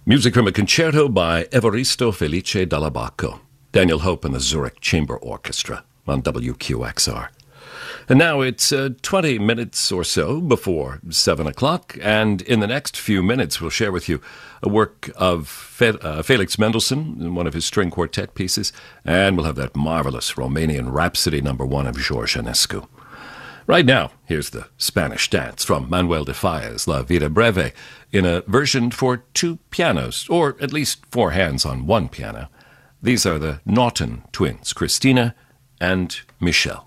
Music from a concerto by Evaristo Felice Dall'Abaco, Daniel Hope and the Zurich Chamber Orchestra on WQXR. And now it's 20 minutes or so before 7 o'clock, and in the next few minutes we'll share with you a work of Felix Mendelssohn in one of his string quartet pieces, and we'll have that marvelous Romanian Rhapsody No. 1 of George Enescu. Right now, here's the Spanish Dance from Manuel de Falla's La Vida Breve in a version for two pianos, or at least four hands on one piano. These are the Naughton twins, Christina and Michelle.